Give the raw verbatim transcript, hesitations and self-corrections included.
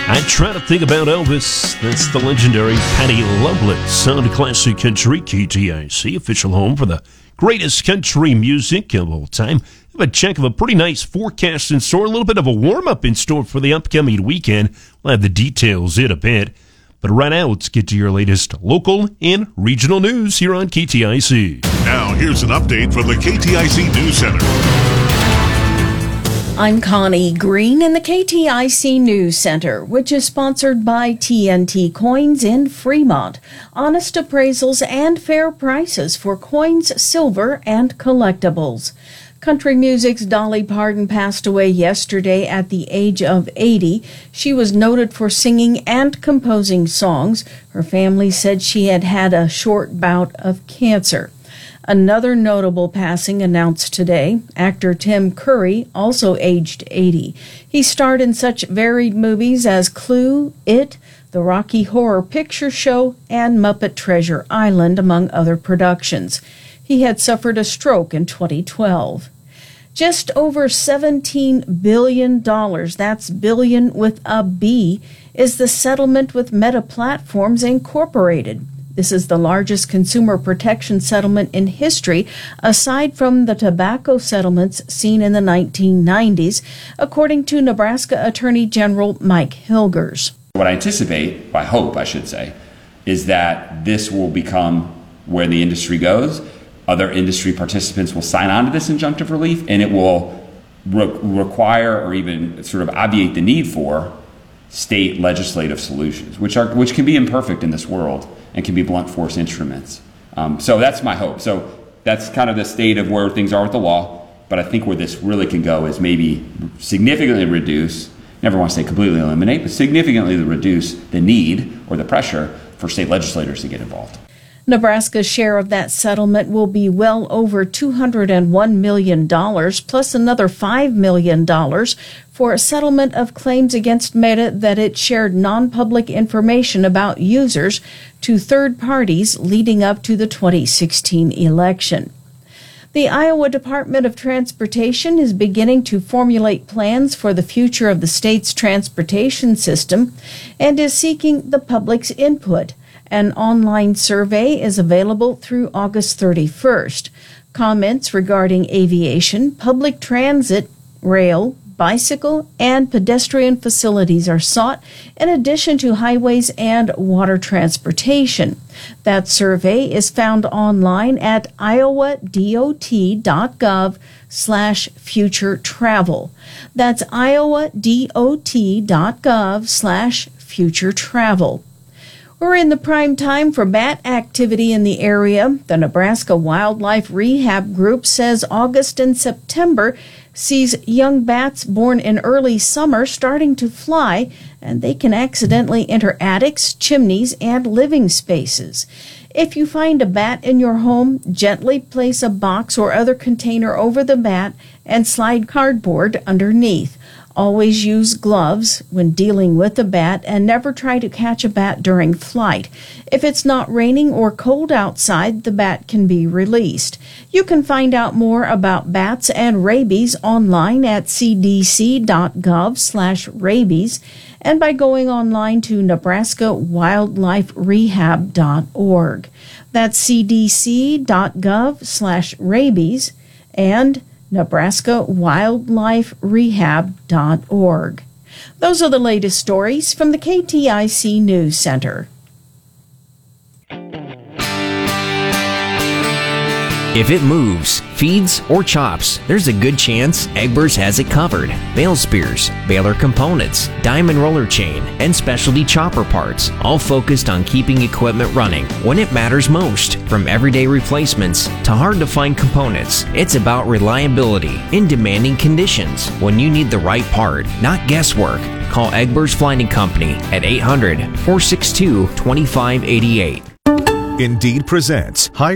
I try to think about Elvis. That's the legendary Patty Loveless. Sound of classic country, K T I C, official home for the greatest country music of all time. Have a check of a pretty nice forecast in store. A little bit of a warm-up in store for the upcoming weekend. We'll have the details in a bit. But right now, let's get to your latest local and regional news here on K T I C. Now, here's an update from the K T I C News Center. I'm Connie Green in the K T I C News Center, which is sponsored by T N T Coins in Fremont. Honest appraisals and fair prices for coins, silver, and collectibles. Country music's Dolly Parton passed away yesterday at the age of eighty. She was noted for singing and composing songs. Her family said she had had a short bout of cancer. Another notable passing announced today, actor Tim Curry, also aged eighty. He starred in such varied movies as Clue, It, The Rocky Horror Picture Show, and Muppet Treasure Island, among other productions. He had suffered a stroke in twenty twelve. Just over seventeen billion dollars, that's billion with a B, is the settlement with Meta Platforms Incorporated. This is the largest consumer protection settlement in history, aside from the tobacco settlements seen in the nineteen nineties, according to Nebraska Attorney General Mike Hilgers. What I anticipate, I hope I should say, is that this will become where the industry goes. Other industry participants will sign on to this injunctive relief, and it will re- require or even sort of obviate the need for state legislative solutions, which are which can be imperfect in this world and can be blunt force instruments. Um, so that's my hope. So that's kind of the state of where things are with the law. But I think where this really can go is maybe significantly reduce, never want to say completely eliminate, but significantly reduce the need or the pressure for state legislators to get involved. Nebraska's share of that settlement will be well over two hundred one million dollars, plus another five million dollars for a settlement of claims against Meta that it shared non-public information about users to third parties leading up to the twenty sixteen election. The Iowa Department of Transportation is beginning to formulate plans for the future of the state's transportation system and is seeking the public's input. An online survey is available through August thirty-first. Comments regarding aviation, public transit, rail, bicycle, and pedestrian facilities are sought, in addition to highways and water transportation. That survey is found online at iowadot.gov slash future travel. That's iowadot.gov slash future travel. We're in the prime time for bat activity in the area. The Nebraska Wildlife Rehab Group says August and September sees young bats born in early summer starting to fly, and they can accidentally enter attics, chimneys, and living spaces. If you find a bat in your home, gently place a box or other container over the bat and slide cardboard underneath. Always use gloves when dealing with a bat and never try to catch a bat during flight. If it's not raining or cold outside, the bat can be released. You can find out more about bats and rabies online at cdc.gov slash rabies and by going online to nebraska wildlife rehab dot org. That's cdc.gov slash rabies and nebraska wildlife rehab dot org. Those are the latest stories from the K T I C News Center. If it moves, feeds, or chops, there's a good chance Egbers has it covered. Bale spears, Baylor components, diamond roller chain, and specialty chopper parts, all focused on keeping equipment running when it matters most. From everyday replacements to hard-to-find components, it's about reliability in demanding conditions. When you need the right part, not guesswork, call Egbers Flighting Company at eight hundred, four six two, two five eight eight. Indeed presents Hire